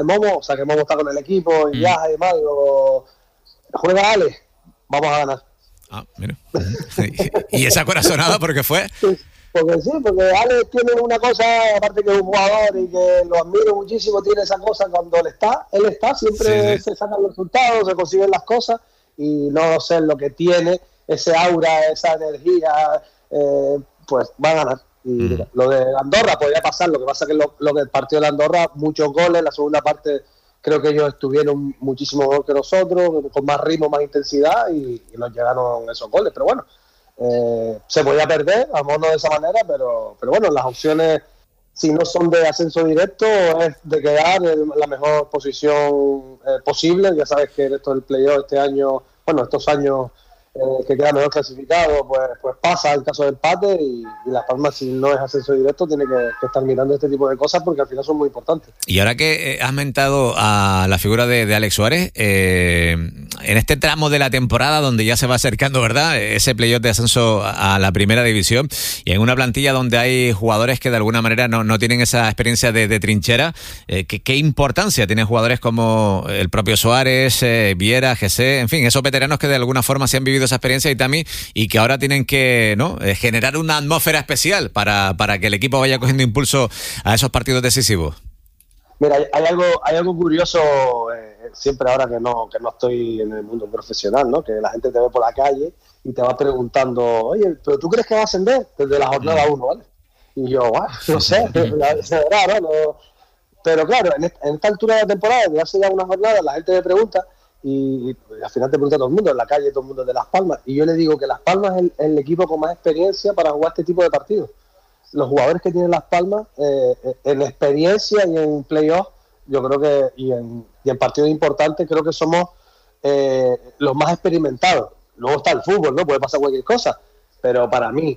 Momo, o sea que Momo está con el equipo en viaje y demás, digo, juega Ale, vamos a ganar. Mira. ¿Y esa corazonada por qué fue? Porque Ale tiene una cosa, aparte que es un jugador y que lo admiro muchísimo, tiene esa cosa cuando él está, siempre se sacan los resultados, se consiguen las cosas, y no sé lo que tiene, ese aura, esa energía, pues va a ganar. Y lo de Andorra podría pasar, lo que pasa que lo del partido de Andorra, muchos goles, la segunda parte creo que ellos estuvieron muchísimo mejor que nosotros, con más ritmo, más intensidad, y nos llegaron esos goles, pero bueno, se podía perder, a modo de esa manera, pero bueno, las opciones, si no son de ascenso directo, es de quedar en la mejor posición posible. Ya sabes que esto del playoff este año, bueno, estos años que queda mejor clasificado, pues pasa el caso de empate, y Las Palmas, si no es ascenso directo, tiene que estar mirando este tipo de cosas porque al final son muy importantes. Y ahora que has mentado a la figura de Alex Suárez, en este tramo de la temporada donde ya se va acercando, ¿verdad?, ese playoff de ascenso a la primera división, y en una plantilla donde hay jugadores que de alguna manera no tienen esa experiencia de trinchera, ¿qué importancia tienen jugadores como el propio Suárez, Viera, Jesse, en fin, esos veteranos que de alguna forma se han vivido esa experiencia, Itami, y que ahora tienen que generar una atmósfera especial para que el equipo vaya cogiendo impulso a esos partidos decisivos? Mira, hay algo curioso, siempre ahora que no estoy en el mundo profesional, ¿no? Que la gente te ve por la calle y te va preguntando, oye, ¿pero tú crees que va a ascender desde la jornada 1, ¿vale? Y yo, no sé, se verá, ¿no? Pero claro, en esta altura de la temporada, que hace ya unas jornadas, la gente me pregunta, y al final te pregunta todo el mundo, en la calle todo el mundo de Las Palmas, y yo le digo que Las Palmas es el equipo con más experiencia para jugar este tipo de partidos. Los jugadores que tienen Las Palmas, en experiencia y en playoff, yo creo que, y en partidos importantes, creo que somos los más experimentados. Luego está el fútbol, ¿no? Puede pasar cualquier cosa, pero para mí,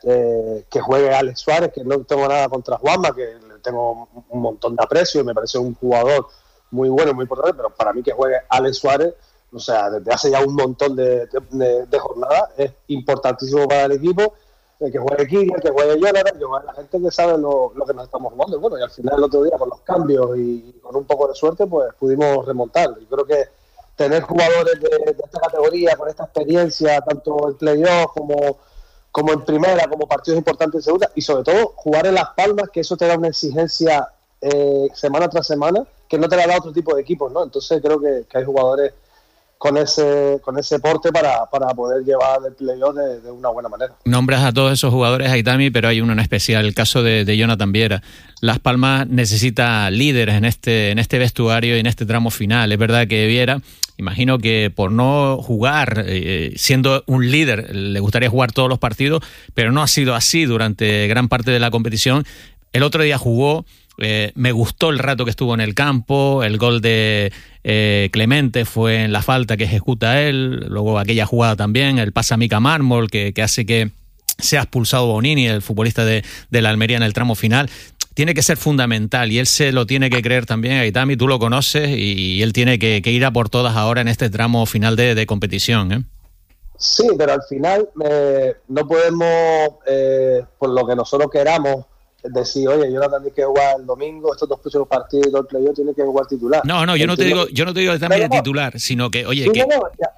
que juegue Alex Suárez, que no tengo nada contra Juanma, que le tengo un montón de aprecio y me parece un jugador muy bueno, muy importante, pero para mí que juegue Alex Suárez, o sea, desde hace ya un montón de jornadas, es importantísimo para el equipo, que juegue Kylian, que juegue Jonathan, que juegue la gente que sabe lo que nos estamos jugando. Y bueno, y al final el otro día, con los cambios y con un poco de suerte, pues pudimos remontar. Y creo que tener jugadores de esta categoría, con esta experiencia, tanto en playoff como en primera, como partidos importantes en segunda, y sobre todo jugar en Las Palmas, que eso te da una exigencia semana tras semana, que no te la da otro tipo de equipos, ¿no? Entonces creo que hay jugadores con ese porte para poder llevar el playoff de una buena manera. Nombras a todos esos jugadores, Aitami, pero hay uno en especial, el caso de Jonathan Viera. Las Palmas necesita líderes en este vestuario y en este tramo final. Es verdad que Viera, imagino que por no jugar, siendo un líder, le gustaría jugar todos los partidos, pero no ha sido así durante gran parte de la competición. El otro día jugó. Me gustó el rato que estuvo en el campo. El gol de Clemente fue en la falta que ejecuta él. Luego aquella jugada también, el pase a Mika Mármol que hace que sea expulsado Bonini, el futbolista de la Almería, en el tramo final. Tiene que ser fundamental y él se lo tiene que creer también. Aitami, tú lo conoces, y él tiene que ir a por todas ahora en este tramo final de competición, ¿eh? Sí, pero al final no podemos, por lo que nosotros queramos, decir, oye, Jonathan tiene que jugar el domingo, estos 2 próximos partidos del playoff tiene que jugar titular. No, yo no te digo también de titular, sino que, oye, sí, que...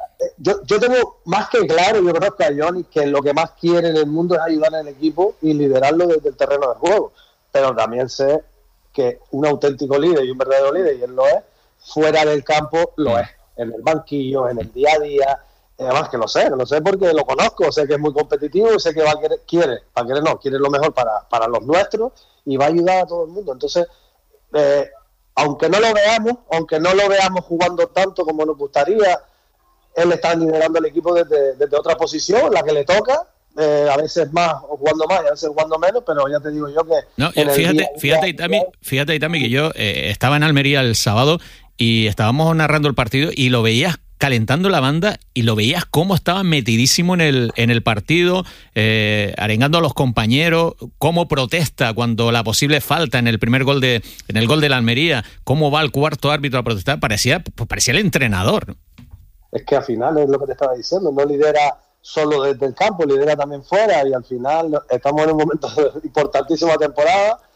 Yo tengo más que claro, yo conozco a Johnny, que lo que más quiere en el mundo es ayudar al equipo y liderarlo desde el terreno de juego, pero también sé que un auténtico líder y un verdadero líder, y él lo es, fuera del campo lo es, en el banquillo, en el día a día. Además que lo sé porque lo conozco, sé que es muy competitivo y sé que quiere lo mejor para los nuestros y va a ayudar a todo el mundo. Entonces, aunque no lo veamos jugando tanto como nos gustaría, él está liderando el equipo desde otra posición, la que le toca, a veces más o jugando más y a veces jugando menos, pero ya te digo yo que... No, fíjate, Itami, que yo estaba en Almería el sábado y estábamos narrando el partido y lo veías calentando la banda y lo veías cómo estaba metidísimo en el partido, arengando a los compañeros, cómo protesta cuando la posible falta en el gol de la Almería, cómo va el cuarto árbitro a protestar, parecía el entrenador. Es que al final es lo que te estaba diciendo, no lidera solo desde el campo, lidera también fuera, y al final estamos en un momento de importantísima temporada,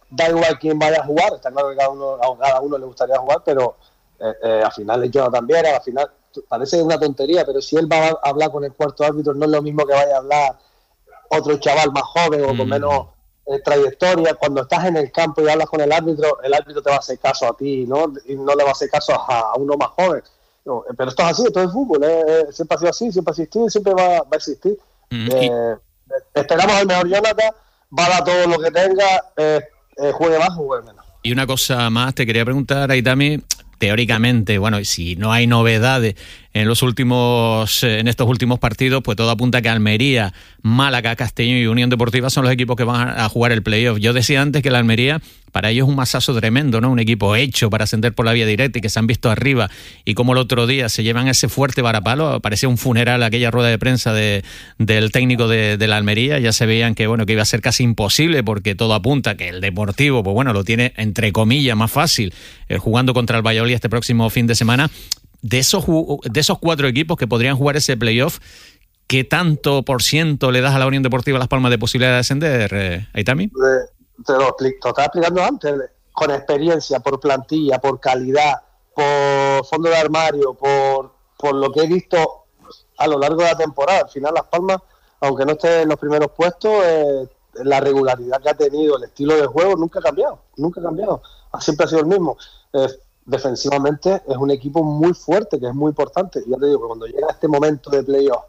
da igual quién vaya a jugar, está claro que a cada uno le gustaría jugar, pero al final es Jonathan Viera, al final parece una tontería, pero si él va a hablar con el cuarto árbitro, no es lo mismo que vaya a hablar otro chaval más joven o con menos trayectoria. Cuando estás en el campo y hablas con el árbitro te va a hacer caso a ti, ¿no? Y no le va a hacer caso a uno más joven. No, pero esto es así, esto es fútbol, siempre ha sido así, siempre ha existido y siempre va a existir. Esperamos al mejor Jonathan, va a dar todo lo que tenga, juegue más, juegue menos. Y una cosa más, te quería preguntar, Aitami, teóricamente, bueno, si no hay novedades en estos últimos partidos, pues todo apunta a que Almería, Málaga, Castellón y Unión Deportiva son los equipos que van a jugar el playoff. Yo decía antes que la Almería, para ellos es un masazo tremendo, ¿no? Un equipo hecho para ascender por la vía directa y que se han visto arriba, y como el otro día se llevan ese fuerte varapalo, parecía un funeral aquella rueda de prensa del técnico de la Almería. Ya se veían que iba a ser casi imposible, porque todo apunta que el Deportivo, pues bueno, lo tiene entre comillas más fácil, jugando contra el Valladolid este próximo fin de semana. De esos 4 equipos que podrían jugar ese playoff, ¿qué tanto por ciento le das a la Unión Deportiva Las Palmas de posibilidad de ascender, Aitami? Te lo estaba explicando antes, con experiencia, por plantilla, por calidad, por fondo de armario, por lo que he visto a lo largo de la temporada. Al final Las Palmas, aunque no esté en los primeros puestos, la regularidad que ha tenido, el estilo de juego nunca ha cambiado, siempre ha sido el mismo. Defensivamente es un equipo muy fuerte, que es muy importante. Ya te digo que cuando llega este momento de playoff,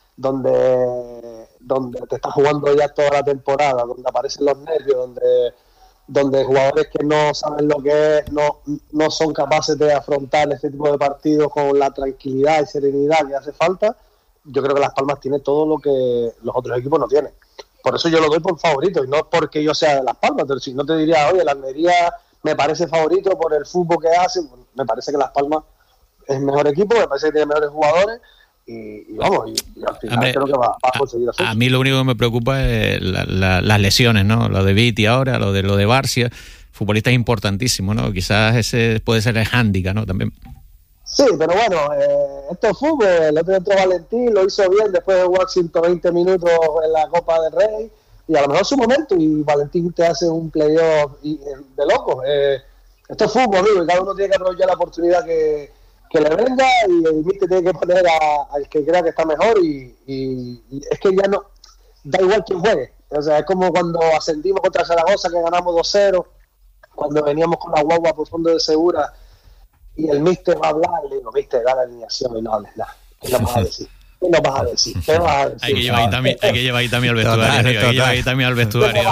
donde te estás jugando ya toda la temporada, donde aparecen los nervios, donde jugadores que no saben lo que es, no son capaces de afrontar este tipo de partidos con la tranquilidad y serenidad que hace falta, yo creo que Las Palmas tiene todo lo que los otros equipos no tienen. Por eso yo lo doy por favorito, y no porque yo sea de Las Palmas, pero si no te diría, oye, la Almería me parece favorito por el fútbol que hace. Me parece que Las Palmas es el mejor equipo, me parece que tiene mejores jugadores y al final creo que va a conseguir así. A mí lo único que me preocupa es las lesiones, ¿no? Lo de Viti ahora, lo de Barcia, futbolistas importantísimos, ¿no? Quizás ese puede ser el hándicap, ¿no? También. Sí, pero bueno, esto es fútbol. El otro entró Valentín, lo hizo bien después de jugar 120 minutos en la Copa del Rey, y a lo mejor es su momento, y Valentín te hace un playoff de locos. Esto es fútbol, amigo, y cada uno tiene que aprovechar la oportunidad que le venga, y el míster tiene que poner al que crea que está mejor, y es que ya no da igual quién juegue. O sea, es como cuando ascendimos contra Zaragoza, que ganamos 2-0, cuando veníamos con la guagua por fondo de segura, y el míster va a hablar, le digo, míster, da la alineación y no hables nada. ¿Qué nos vas a decir? ¿Qué nos vas a decir? ¿Qué vas a decir? Hay que llevar Aitami al vestuario. Hay que llevar Aitami al vestuario.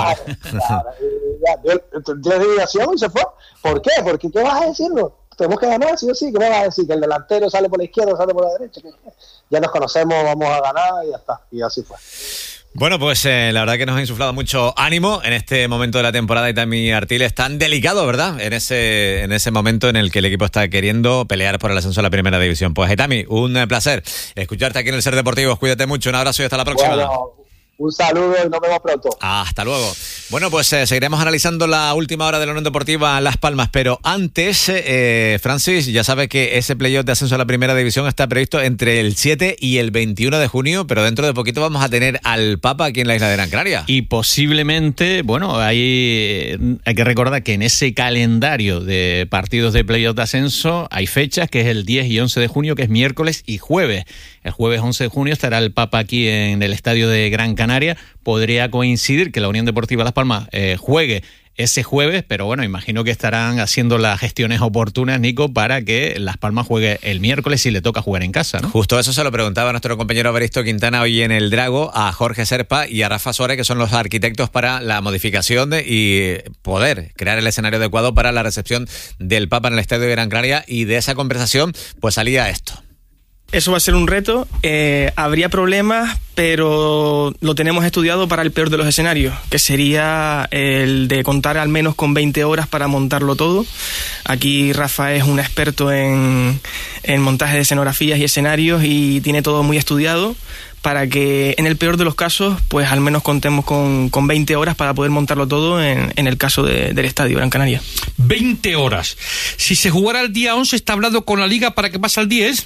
Dio alineación y se fue. ¿Por qué? Porque ¿qué vas a decirlo? Tenemos que ganar, sí o sí. ¿Qué me vas a decir? Que el delantero sale por la izquierda, sale por la derecha. Ya nos conocemos, vamos a ganar y ya está. Y así fue. Bueno, pues la verdad que nos ha insuflado mucho ánimo en este momento de la temporada. Aitami Artiles, tan delicado, ¿verdad? En ese momento en el que el equipo está queriendo pelear por el ascenso a la primera división. Pues Aitami, un placer escucharte aquí en el Ser Deportivos. Cuídate mucho, un abrazo y hasta la próxima. Bueno, un saludo y nos vemos pronto. Hasta luego. Bueno, pues seguiremos analizando la última hora de la Unión Deportiva Las Palmas, pero antes, Francis, ya sabe que ese playoff de ascenso a la primera división está previsto entre el 7 y el 21 de junio, pero dentro de poquito vamos a tener al Papa aquí en la isla de Gran Canaria. Y posiblemente, bueno, hay que recordar que en ese calendario de partidos de playoff de ascenso hay fechas, que es el 10 y 11 de junio, que es miércoles y jueves. El jueves 11 de junio estará el Papa aquí en el estadio de Gran Canaria. Podría coincidir que la Unión Deportiva Las Palmas juegue ese jueves, pero bueno, imagino que estarán haciendo las gestiones oportunas, Nico, para que Las Palmas juegue el miércoles si le toca jugar en casa, ¿no? Justo eso se lo preguntaba nuestro compañero Evaristo Quintana hoy en El Drago a Jorge Serpa y a Rafa Suárez, que son los arquitectos para la modificación y poder crear el escenario adecuado para la recepción del Papa en el estadio de Gran Canaria, y de esa conversación pues salía esto. Eso va a ser un reto, habría problemas, pero lo tenemos estudiado para el peor de los escenarios, que sería el de contar al menos con 20 horas para montarlo todo. Aquí Rafa es un experto en montaje de escenografías y escenarios y tiene todo muy estudiado para que en el peor de los casos pues al menos contemos con 20 horas para poder montarlo todo en el caso del estadio Gran Canaria. 20 horas. Si se jugara el día 11, ¿está hablado con la Liga para que pase al 10?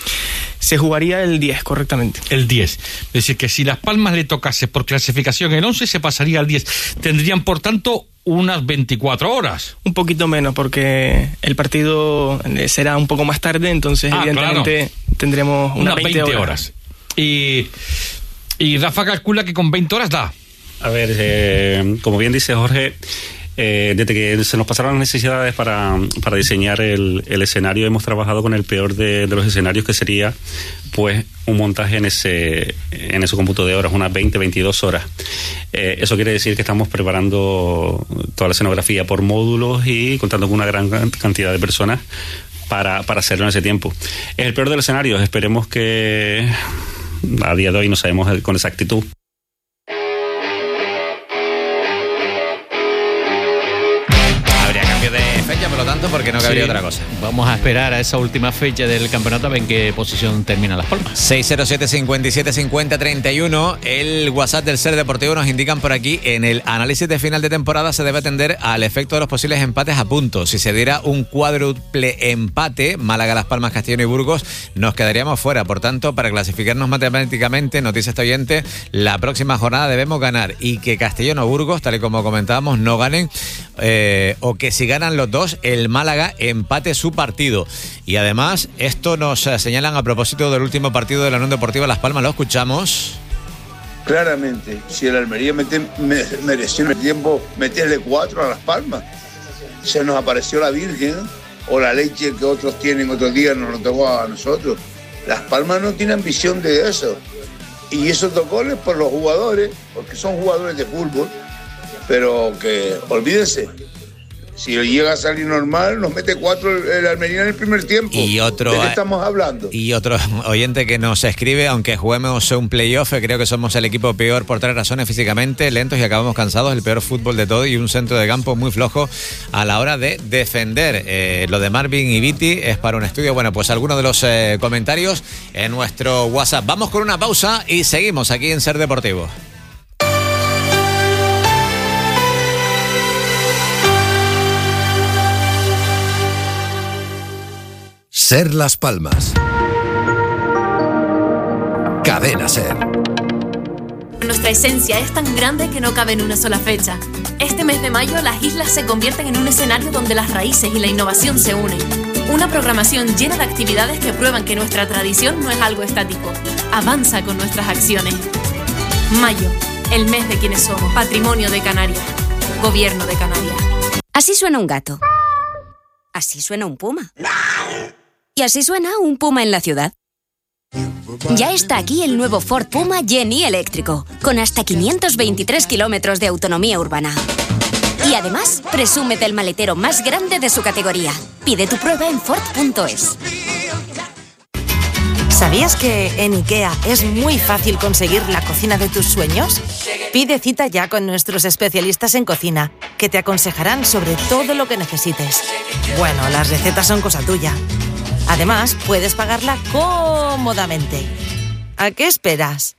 Se jugaría el 10, correctamente. El 10. Es decir, que si Las Palmas le tocase por clasificación el 11, se pasaría al 10. Tendrían, por tanto, unas 24 horas. Un poquito menos, porque el partido será un poco más tarde, entonces evidentemente tendremos unas 20 horas. Y Rafa calcula que con 20 horas da. A ver, como bien dice Jorge, desde que se nos pasaron las necesidades para diseñar el escenario, hemos trabajado con el peor de los escenarios, que sería pues un montaje en ese cómputo de horas, unas 22 horas. Eso quiere decir que estamos preparando toda la escenografía por módulos y contando con una gran cantidad de personas para hacerlo en ese tiempo. Es el peor de los escenarios. Esperemos que a día de hoy no sabemos con exactitud. Fecha, por lo tanto, porque no cabría otra cosa. Vamos a esperar a esa última fecha del campeonato a ver en qué posición termina Las Palmas. 607 57 50 31, el WhatsApp del Ser Deportivo. Nos indican por aquí: en el análisis de final de temporada se debe atender al efecto de los posibles empates a puntos. Si se diera un cuádruple empate, Málaga, Las Palmas, Castellón y Burgos, nos quedaríamos fuera. Por tanto, para clasificarnos matemáticamente, nos dice este oyente, la próxima jornada debemos ganar, y que Castellón o Burgos, tal y como comentábamos, no ganen, o que si ganan los dos, el Málaga empate su partido. Y además, esto nos señalan a propósito del último partido de la Unión Deportiva Las Palmas. Lo escuchamos. Claramente, si el Almería mereció en el tiempo meterle 4 a Las Palmas, se nos apareció la Virgen, o la leche que otros tienen otros días nos lo tocó a nosotros. Las Palmas no tienen ambición de eso, y eso tocó por los jugadores, porque son jugadores de fútbol, pero que olvídense, si llega a salir normal, nos mete 4 el Almería en el primer tiempo. Y otro, ¿de qué estamos hablando? Y otro oyente que nos escribe: aunque juguemos un playoff, creo que somos el equipo peor por 3 razones: físicamente lentos y acabamos cansados, el peor fútbol de todo, y un centro de campo muy flojo a la hora de defender. Lo de Marvin y Viti es para un estudio. Bueno, pues algunos de los comentarios en nuestro WhatsApp. Vamos con una pausa y seguimos aquí en Ser Deportivo. Ser Las Palmas. Cadena Ser. Nuestra esencia es tan grande que no cabe en una sola fecha. Este mes de mayo, las islas se convierten en un escenario donde las raíces y la innovación se unen. Una programación llena de actividades que prueban que nuestra tradición no es algo estático. Avanza con nuestras acciones. Mayo, el mes de quienes somos. Patrimonio de Canarias. Gobierno de Canarias. Así suena un gato. Así suena un puma. Y así suena un Puma en la ciudad. Ya está aquí el nuevo Ford Puma Gen-E eléctrico, con hasta 523 kilómetros de autonomía urbana. Y además, presume del maletero más grande de su categoría. Pide tu prueba en Ford.es. ¿Sabías que en IKEA es muy fácil conseguir la cocina de tus sueños? Pide cita ya con nuestros especialistas en cocina, que te aconsejarán sobre todo lo que necesites. Bueno, las recetas son cosa tuya. Además, puedes pagarla cómodamente. ¿A qué esperas?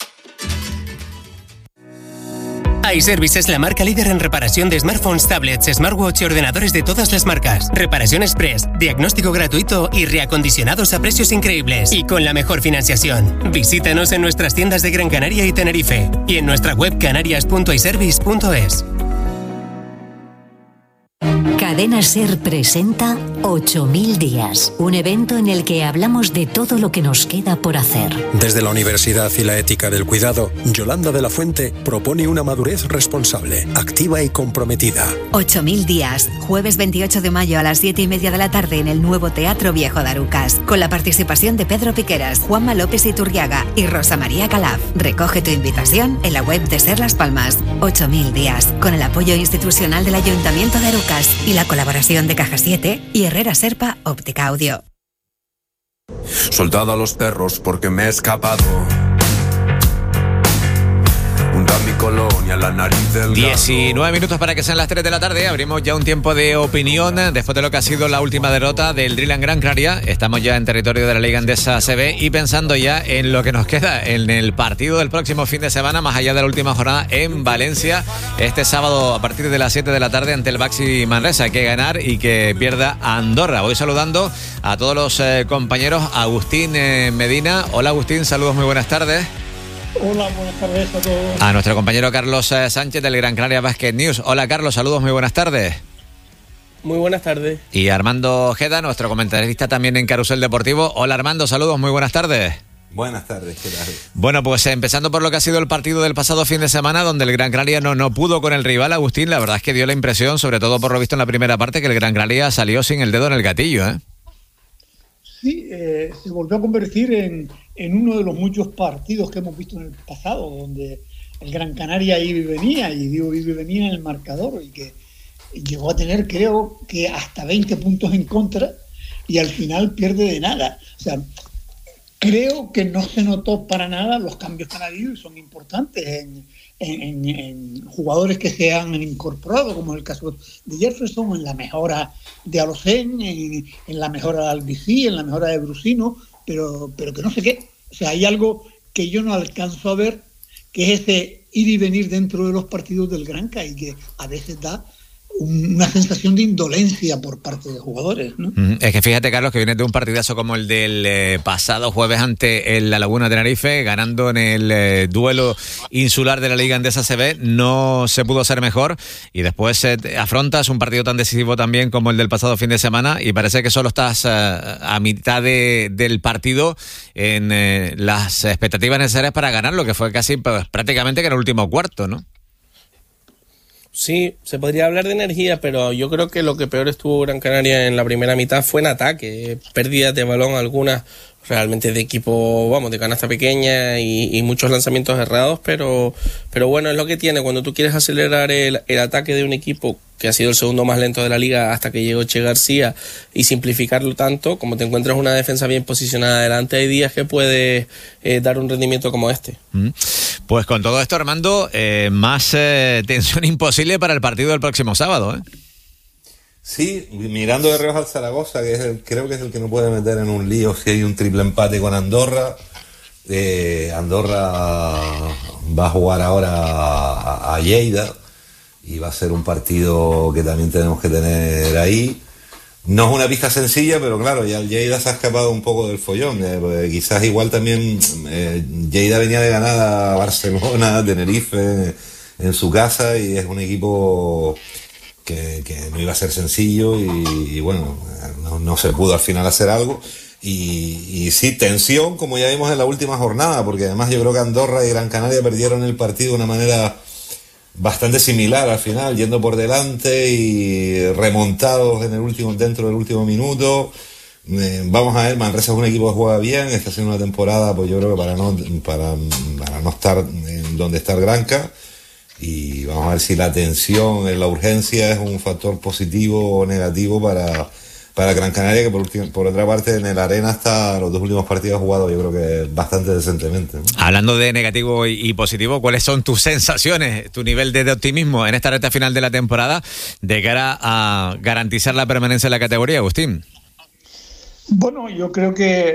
iService es la marca líder en reparación de smartphones, tablets, smartwatch y ordenadores de todas las marcas. Reparación express, diagnóstico gratuito y reacondicionados a precios increíbles. Y con la mejor financiación. Visítanos en nuestras tiendas de Gran Canaria y Tenerife. Y en nuestra web canarias.iservice.es. Cadena Ser presenta 8000 días, un evento en el que hablamos de todo lo que nos queda por hacer. Desde la Universidad y la Ética del Cuidado, Yolanda de la Fuente propone una madurez responsable, activa y comprometida. 8000 días, jueves 28 de mayo a las 7:30 de la tarde en el nuevo Teatro Viejo de Arucas, con la participación de Pedro Piqueras, Juanma López Iturriaga y Rosa María Calaf. Recoge tu invitación en la web de Ser Las Palmas. 8000 días, con el apoyo institucional del Ayuntamiento de Arucas y la colaboración de Caja 7 y Herrera Serpa Óptica Audio. Soltado a los perros porque me he escapado. Junto a mi colonia, la nariz del 19 minutos para que sean las 3 de la tarde. Abrimos ya un tiempo de opinión después de lo que ha sido la última derrota del Drill Gran Canaria. Estamos ya en territorio de la Liga Endesa CB y pensando ya en lo que nos queda en el partido del próximo fin de semana, más allá de la última jornada en Valencia, este sábado a partir de las 7 de la tarde ante el Baxi Manresa. Hay que ganar y que pierda Andorra. Voy saludando a todos los compañeros. Agustín Medina. Hola Agustín, saludos, muy buenas tardes. Hola, buenas tardes a todos. A nuestro compañero Carlos Sánchez del Gran Canaria Basket News. Hola Carlos, saludos, muy buenas tardes. Muy buenas tardes. Y Armando Ojeda, nuestro comentarista también en Carrusel Deportivo. Hola Armando, saludos, muy buenas tardes. Buenas tardes, ¿qué tal? Bueno, pues empezando por lo que ha sido el partido del pasado fin de semana, donde el Gran Canaria no pudo con el rival, Agustín, la verdad es que dio la impresión, sobre todo por lo visto en la primera parte, que el Gran Canaria salió sin el dedo en el gatillo, ¿eh? Sí, se volvió a convertir en uno de los muchos partidos que hemos visto en el pasado, donde el Gran Canaria iba y venía, y digo iba y venía en el marcador, y que llegó a tener, creo que hasta 20 puntos en contra, y al final pierde de nada. O sea, creo que no se notó para nada los cambios que han habido y son importantes en jugadores que se han incorporado, como el caso de Jefferson, en la mejora de Alocén, en la mejora de Albicí, en la mejora de Brusino, pero que no sé qué. O sea, hay algo que yo no alcanzo a ver, que es ese ir y venir dentro de los partidos del Granca y que a veces da una sensación de indolencia por parte de jugadores, ¿no? Es que fíjate, Carlos, que viene de un partidazo como el del pasado jueves ante el La Laguna de Tenerife, ganando en el duelo insular de la Liga Endesa CB, no se pudo ser mejor, y después afrontas un partido tan decisivo también como el del pasado fin de semana, y parece que solo estás a mitad del partido en las expectativas necesarias para ganarlo, que fue casi prácticamente que en el último cuarto, ¿no? Sí, se podría hablar de energía, pero yo creo que lo que peor estuvo Gran Canaria en la primera mitad fue en ataque, pérdidas de balón algunas realmente de equipo, vamos, de canasta pequeña y muchos lanzamientos errados, pero bueno, es lo que tiene cuando tú quieres acelerar el ataque de un equipo que ha sido el segundo más lento de la liga hasta que llegó Che García, y simplificarlo tanto, como te encuentras una defensa bien posicionada adelante, hay días que puedes dar un rendimiento como este. Pues con todo esto, Armando, más tensión imposible para el partido del próximo sábado, ¿eh? Sí, mirando de reojo al Zaragoza, que creo que es el que no puede meter en un lío si hay un triple empate con Andorra. Andorra va a jugar ahora a Lleida, y va a ser un partido que también tenemos que tener ahí. No es una pista sencilla, pero claro, ya el Lleida se ha escapado un poco del follón. Quizás igual también Lleida venía de ganar a Barcelona, a Tenerife en su casa, y es un equipo que no iba a ser sencillo, y bueno, no se pudo al final hacer algo. Y sí, tensión, como ya vimos en la última jornada, porque además yo creo que Andorra y Gran Canaria perdieron el partido de una manera bastante similar al final, yendo por delante y remontados dentro del último minuto. Vamos a ver, Manresa es un equipo que juega bien, está haciendo una temporada, pues yo creo que para no estar en donde está el Granca, y vamos a ver si la tensión en la urgencia es un factor positivo o negativo para Gran Canaria, que por otra parte en el Arena hasta los 2 últimos partidos jugados yo creo que bastante decentemente, ¿no? Hablando de negativo y positivo, ¿cuáles son tus sensaciones, tu nivel de optimismo en esta recta final de la temporada de cara a garantizar la permanencia en la categoría, Agustín? Bueno, yo creo que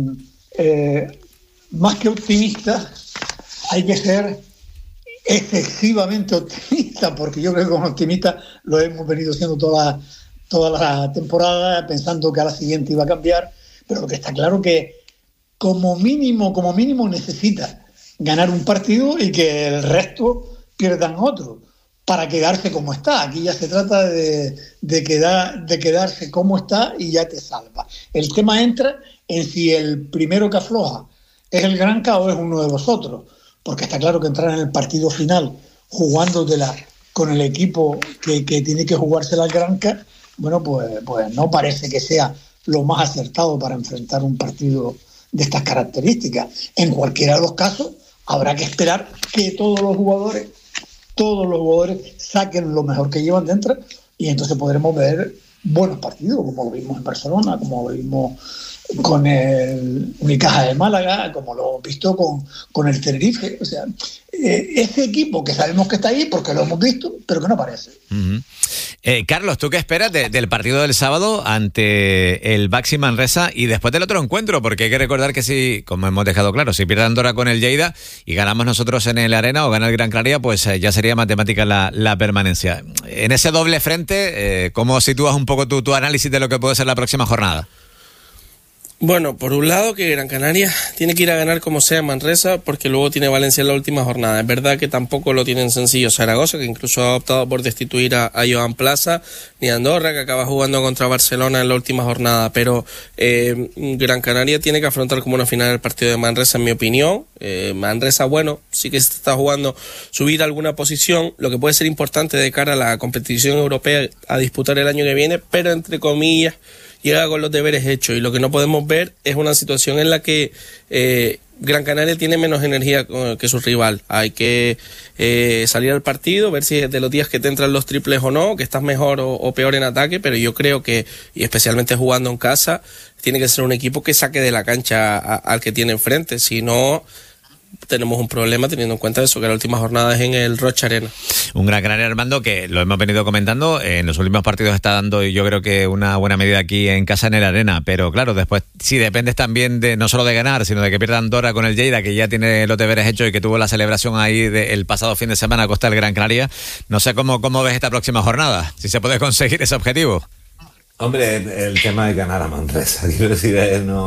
más que optimista hay que ser excesivamente optimista, porque yo creo que como optimista lo hemos venido siendo toda la temporada, pensando que a la siguiente iba a cambiar, pero lo que está claro que como mínimo necesita ganar un partido y que el resto pierdan otro para quedarse como está. Aquí ya se trata de quedarse como está y ya te salva. El tema entra en si el primero que afloja es el Granca o es uno de los otros, porque está claro que entrar en el partido final jugándotela con el equipo que tiene que jugársela al Granca, bueno, pues no parece que sea lo más acertado para enfrentar un partido de estas características. En cualquiera de los casos habrá que esperar que todos los jugadores saquen lo mejor que llevan dentro, y entonces podremos ver buenos partidos, como lo vimos en Barcelona, como lo vimos con el Unicaja de Málaga, como lo hemos visto con el Tenerife. O sea, ese equipo que sabemos que está ahí porque lo hemos visto, pero que no aparece. Carlos, ¿tú qué esperas del partido del sábado ante el Baxi Manresa y después del otro encuentro? Porque hay que recordar que si, como hemos dejado claro, si pierde Andorra con el Lleida y ganamos nosotros en el Arena o gana el Gran Canaria, pues ya sería matemática la permanencia. En ese doble frente, ¿cómo sitúas un poco tu análisis de lo que puede ser la próxima jornada? Bueno, por un lado que Gran Canaria tiene que ir a ganar como sea en Manresa, porque luego tiene Valencia en la última jornada. Es verdad que tampoco lo tienen sencillo Zaragoza, que incluso ha optado por destituir a Joan Plaza, ni Andorra, que acaba jugando contra Barcelona en la última jornada, pero Gran Canaria tiene que afrontar como una final el partido de Manresa, en mi opinión. Manresa, bueno, sí que se está jugando subir a alguna posición, lo que puede ser importante de cara a la competición europea a disputar el año que viene, pero entre comillas llega con los deberes hechos, y lo que no podemos ver es una situación en la que Gran Canaria tiene menos energía que su rival. Hay que salir al partido, ver si es de los días que te entran los triples o no, que estás mejor o peor en ataque, pero yo creo que, y especialmente jugando en casa, tiene que ser un equipo que saque de la cancha al que tiene enfrente, si no tenemos un problema, teniendo en cuenta eso, que la última jornada es en el Rocha Arena. Un Gran Canaria, Armando, que lo hemos venido comentando, en los últimos partidos está dando, yo creo que una buena medida aquí en casa, en el Arena, pero claro, después si dependes también de no solo de ganar, sino de que pierda Andorra con el Lleida, que ya tiene los deberes hechos y que tuvo la celebración ahí el pasado fin de semana a costa del Gran Canaria, no sé cómo ves esta próxima jornada, si se puede conseguir ese objetivo. Hombre, el tema de ganar a Manresa, quiero decir,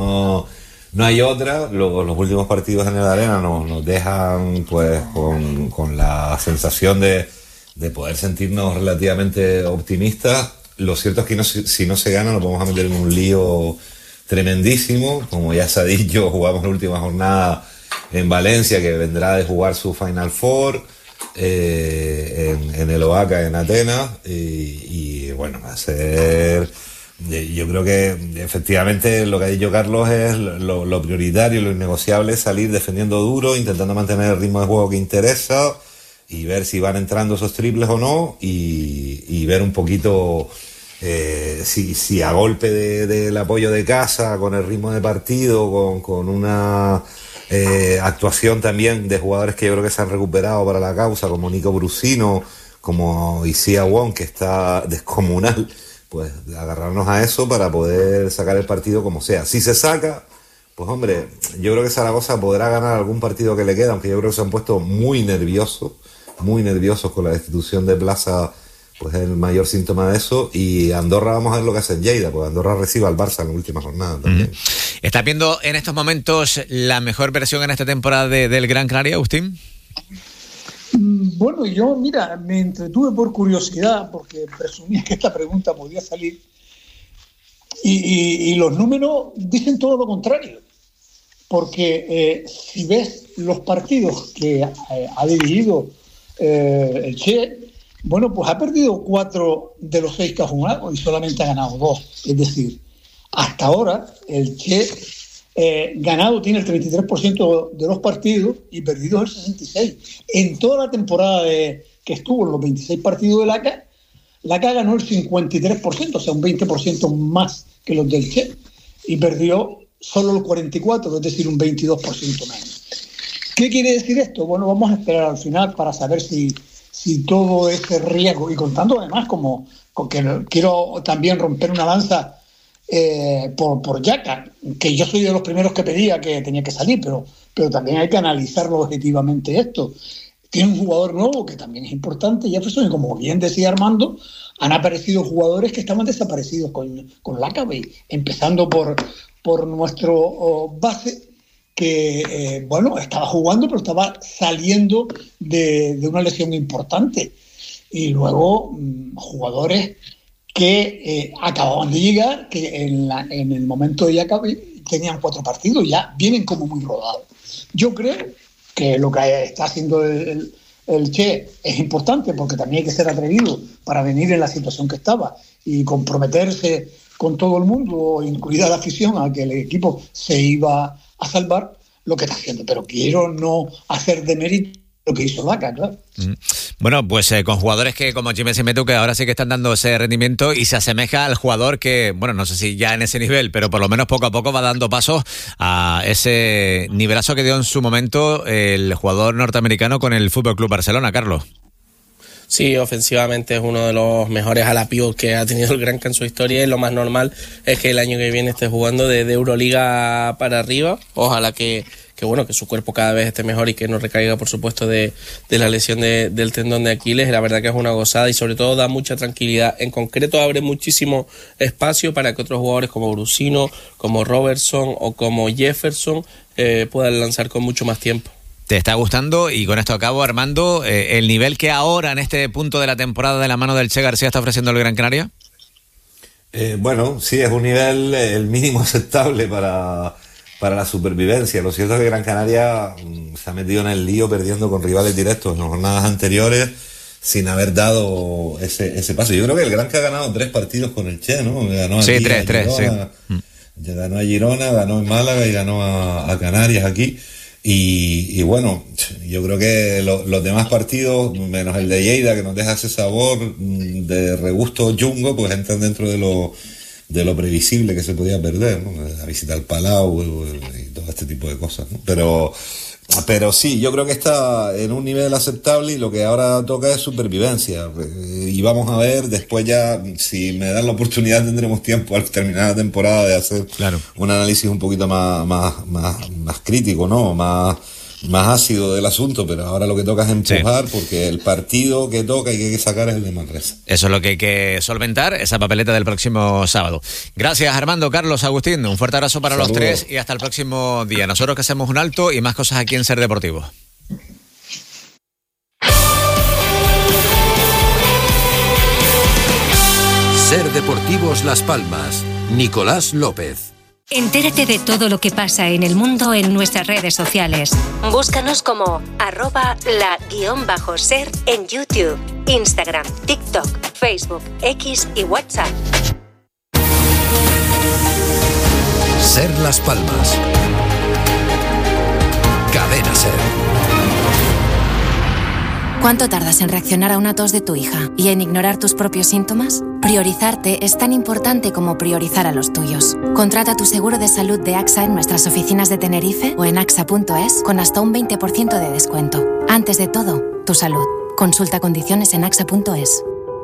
no hay otra. Los últimos partidos en el Arena nos dejan pues con la sensación de poder sentirnos relativamente optimistas. Lo cierto es que si no se gana nos vamos a meter en un lío tremendísimo. Como ya se ha dicho, jugamos la última jornada en Valencia, que vendrá de jugar su Final Four en el Oaca, en Atenas, y bueno, va a ser... Yo creo que efectivamente lo que ha dicho Carlos es lo prioritario, lo innegociable es salir defendiendo duro, intentando mantener el ritmo de juego que interesa y ver si van entrando esos triples o no, y ver un poquito si a golpe del apoyo de casa, con el ritmo de partido, con una actuación también de jugadores que yo creo que se han recuperado para la causa, como Nico Brusino, como Isia Wong, que está descomunal, pues agarrarnos a eso para poder sacar el partido como sea. Si se saca, pues hombre, yo creo que Zaragoza podrá ganar algún partido que le queda, aunque yo creo que se han puesto muy nerviosos con la destitución de Plaza, pues es el mayor síntoma de eso. Y Andorra, vamos a ver lo que hace en Lleida, pues Andorra recibe al Barça en la última jornada también. ¿Estás viendo en estos momentos la mejor versión en esta temporada del Gran Canaria, Agustín? Bueno, yo, mira, me entretuve por curiosidad, porque presumía que esta pregunta podía salir, y los números dicen todo lo contrario, porque si ves los partidos que ha dirigido el Che, bueno, pues ha perdido 4 de los 6 que ha jugado y solamente ha ganado 2. Es decir, hasta ahora el Che ganado tiene el 33% de los partidos y perdido el 66%. En toda la temporada que estuvo en los 26 partidos de Laca ganó el 53%, o sea, un 20% más que los del Che, y perdió solo el 44%, es decir, un 22% menos. ¿Qué quiere decir esto? Bueno, vamos a esperar al final para saber si todo ese riesgo, y contando además como que quiero también romper una lanza por Yaka, que yo soy de los primeros que pedía que tenía que salir, pero también hay que analizarlo objetivamente esto. Tiene un jugador nuevo que también es importante, Jefferson, y como bien decía Armando, han aparecido jugadores que estaban desaparecidos con Lacabe, empezando por nuestro base, que bueno, estaba jugando, pero estaba saliendo de una lesión importante. Y luego jugadores que acababan de llegar, que en el momento de Jacobi tenían 4 partidos, ya vienen como muy rodados. Yo creo que lo que está haciendo el Che es importante, porque también hay que ser atrevido para venir en la situación que estaba y comprometerse con todo el mundo, incluida la afición, a que el equipo se iba a salvar, lo que está haciendo. Pero quiero no hacer de mérito lo que hizo Laca, claro. Bueno, pues con jugadores que como Jiménez y Metu, que ahora sí que están dando ese rendimiento y se asemeja al jugador que, bueno, no sé si ya en ese nivel, pero por lo menos poco a poco va dando pasos a ese nivelazo que dio en su momento el jugador norteamericano con el FC Barcelona, Carlos. Sí, ofensivamente es uno de los mejores ala pivot que ha tenido el Granca en su historia, y lo más normal es que el año que viene esté jugando de Euroliga para arriba. Ojalá que bueno, que su cuerpo cada vez esté mejor y que no recaiga, por supuesto, de la lesión del tendón de Aquiles. La verdad que es una gozada y sobre todo da mucha tranquilidad. En concreto abre muchísimo espacio para que otros jugadores como Brusino, como Robertson o como Jefferson puedan lanzar con mucho más tiempo. ¿Te está gustando? Y con esto acabo, Armando, el nivel que ahora en este punto de la temporada de la mano del Che García está ofreciendo el Gran Canaria. Bueno, sí, es un nivel el mínimo aceptable para la supervivencia. Lo cierto es que Gran Canaria se ha metido en el lío perdiendo con rivales directos en las jornadas anteriores sin haber dado ese paso. Yo creo que el Gran que ha ganado 3 partidos con el Che, ¿no? Ganó sí, 3, sí. Ya ganó a Girona, ganó en Málaga y ganó a Canarias aquí. Y bueno, yo creo que los demás partidos, menos el de Lleida, que nos deja ese sabor de regusto chungo, pues entran dentro de lo previsible que se podía perder, ¿no? La visita al Palau y todo este tipo de cosas, ¿no? Pero sí, yo creo que está en un nivel aceptable y lo que ahora toca es supervivencia. Y vamos a ver, después ya, si me dan la oportunidad, tendremos tiempo al terminar la temporada de hacer un análisis un poquito más crítico, ¿no? Más ácido del asunto, pero ahora lo que toca es empujar, porque el partido que toca y que hay que sacar es el de Manresa. Eso es lo que hay que solventar, esa papeleta del próximo sábado. Gracias, Armando, Carlos, Agustín, un fuerte abrazo para los tres y hasta el próximo día. Nosotros que hacemos un alto y más cosas aquí en Ser Deportivo. Ser Deportivos Las Palmas, Nicolás López. Entérate de todo lo que pasa en el mundo en nuestras redes sociales. Búscanos como @la_ser en YouTube, Instagram, TikTok, Facebook, X y WhatsApp. Ser Las Palmas. Cadena Ser. ¿Cuánto tardas en reaccionar a una tos de tu hija y en ignorar tus propios síntomas? Priorizarte es tan importante como priorizar a los tuyos. Contrata tu seguro de salud de AXA en nuestras oficinas de Tenerife o en axa.es con hasta un 20% de descuento. Antes de todo, tu salud. Consulta condiciones en axa.es.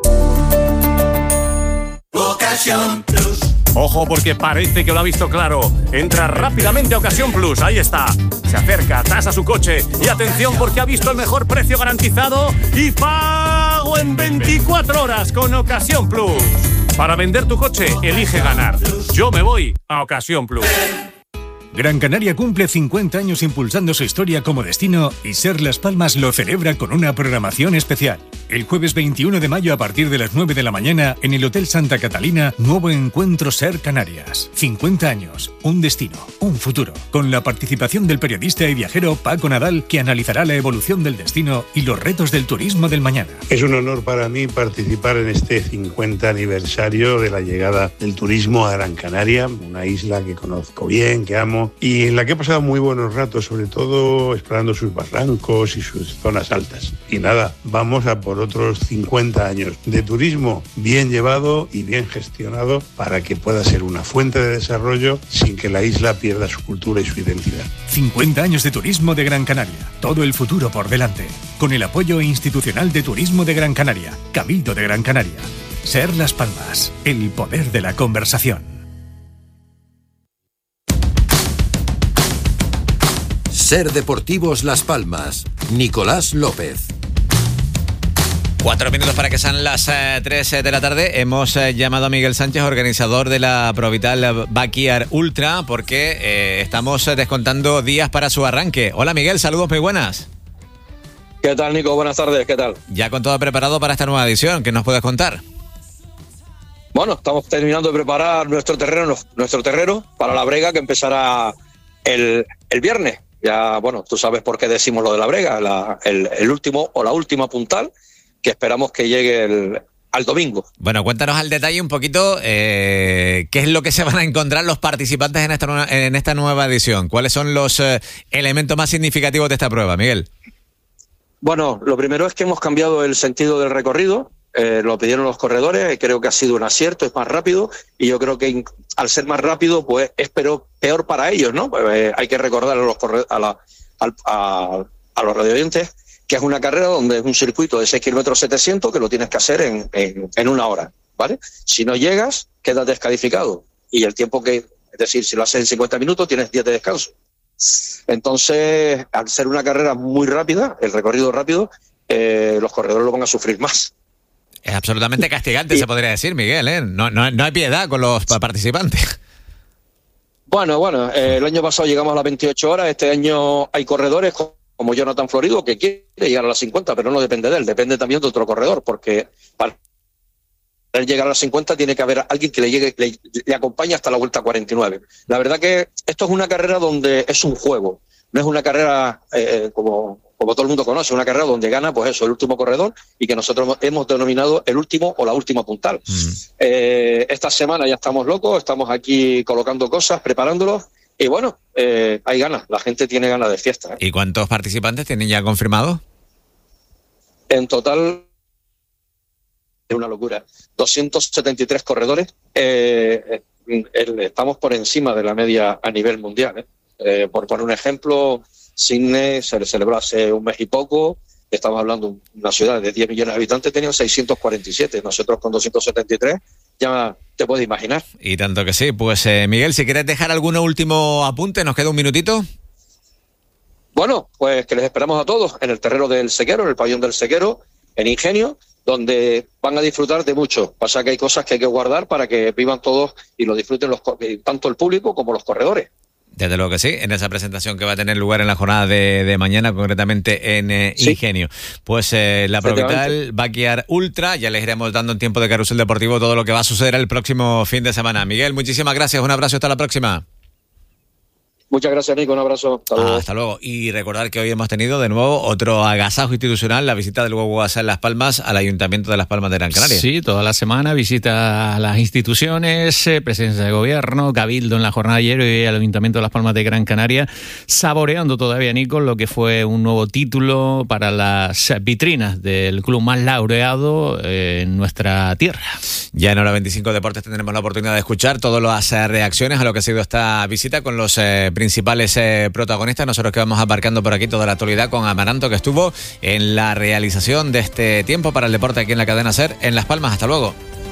Ocasión Plus. Ojo, porque parece que lo ha visto claro. Entra rápidamente a Ocasión Plus, ahí está. Se acerca, tasa su coche y atención porque ha visto el mejor precio garantizado y pago en 24 horas con Ocasión Plus. Para vender tu coche, elige ganar. Yo me voy a Ocasión Plus. Gran Canaria cumple 50 años impulsando su historia como destino y Ser Las Palmas lo celebra con una programación especial. El jueves 21 de mayo a partir de las 9 de la mañana en el Hotel Santa Catalina, nuevo encuentro Ser Canarias. 50 años, un destino, un futuro. Con la participación del periodista y viajero Paco Nadal, que analizará la evolución del destino y los retos del turismo del mañana. Es un honor para mí participar en este 50 aniversario de la llegada del turismo a Gran Canaria, una isla que conozco bien, que amo, y en la que he pasado muy buenos ratos, sobre todo explorando sus barrancos y sus zonas altas. Y nada, vamos a por otros 50 años de turismo bien llevado y bien gestionado para que pueda ser una fuente de desarrollo sin que la isla pierda su cultura y su identidad. 50 años de turismo de Gran Canaria. Todo el futuro por delante. Con el apoyo institucional de Turismo de Gran Canaria, Cabildo de Gran Canaria. Ser Las Palmas. El poder de la conversación. Ser Deportivos Las Palmas, Nicolás López. 4 minutos para que sean las 3 de la tarde. Hemos llamado a Miguel Sánchez, organizador de la Provital Backyard Ultra, porque estamos descontando días para su arranque. Hola Miguel, saludos muy buenas. ¿Qué tal, Nico? Buenas tardes, ¿qué tal? Ya con todo preparado para esta nueva edición, ¿qué nos puedes contar? Bueno, estamos terminando de preparar nuestro terreno para la brega que empezará el viernes. Ya, bueno, tú sabes por qué decimos lo de la brega, el último o la última puntal, que esperamos que llegue al domingo. Bueno, cuéntanos al detalle un poquito qué es lo que se van a encontrar los participantes en esta nueva edición. ¿Cuáles son los elementos más significativos de esta prueba, Miguel? Bueno, lo primero es que hemos cambiado el sentido del recorrido. Lo pidieron los corredores, creo que ha sido un acierto, es más rápido, y yo creo que al ser más rápido, pues es peor para ellos, ¿no? Pues, hay que recordar a los radioyentes que es una carrera donde es un circuito de 6 kilómetros 700 que lo tienes que hacer en una hora, ¿vale? Si no llegas, quedas descalificado, y el tiempo es decir, si lo haces en 50 minutos, tienes 10 de descanso. Entonces, al ser una carrera muy rápida, el recorrido rápido, los corredores lo van a sufrir más. Es absolutamente castigante, se podría decir, Miguel, ¿eh? No hay piedad con los participantes. Bueno, el año pasado llegamos a las 28 horas, este año hay corredores como Jonathan Florido que quiere llegar a las 50, pero no depende de él, depende también de otro corredor, porque para él llegar a las 50 tiene que haber alguien que le acompañe hasta la vuelta 49. La verdad que esto es una carrera donde es un juego, no es una carrera como todo el mundo conoce, una carrera donde gana, pues eso, el último corredor, y que nosotros hemos denominado el último o la última puntal. Esta semana ya estamos locos, estamos aquí colocando cosas, preparándolos, y bueno, hay ganas, la gente tiene ganas de fiesta. ¿Y cuántos participantes tienen ya confirmados? En total, es una locura, 273 corredores, estamos por encima de la media a nivel mundial. Por poner un ejemplo, Sydney se le celebró hace un mes y poco, estamos hablando de una ciudad de 10 millones de habitantes, tenían 647, nosotros con 273, ya te puedes imaginar. Y tanto que sí, pues Miguel, si quieres dejar algún último apunte, nos queda un minutito. Bueno, pues que les esperamos a todos en el terreno del Sequero, en el pabellón del Sequero, en Ingenio, donde van a disfrutar de mucho. Pasa que hay cosas que hay que guardar para que vivan todos y lo disfruten tanto el público como los corredores. Desde luego que sí, en esa presentación que va a tener lugar en la jornada de mañana, concretamente en Ingenio. Pues la Provital Backyard Ultra, ya les iremos dando en tiempo de Carrusel Deportivo todo lo que va a suceder el próximo fin de semana. Miguel, muchísimas gracias, un abrazo, hasta la próxima. Muchas gracias, Nico, un abrazo. Hasta luego. Hasta luego. Y recordar que hoy hemos tenido de nuevo otro agasajo institucional, la visita del UASA en Las Palmas al Ayuntamiento de Las Palmas de Gran Canaria. Sí, toda la semana visita a las instituciones, presencia de gobierno, cabildo en la jornada de ayer y al Ayuntamiento de Las Palmas de Gran Canaria, saboreando todavía, Nico, lo que fue un nuevo título para las vitrinas del club más laureado en nuestra tierra. Ya en Hora 25 Deportes tendremos la oportunidad de escuchar todas las reacciones a lo que ha sido esta visita con los principales protagonistas. Nosotros que vamos abarcando por aquí toda la actualidad con Amaranto, que estuvo en la realización de este tiempo para el deporte aquí en la cadena SER en Las Palmas. Hasta luego.